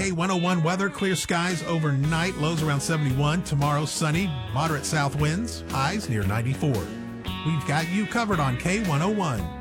K101 weather, clear skies overnight, lows around 71. Tomorrow, sunny, moderate south winds, highs near 94. We've got you covered on K101.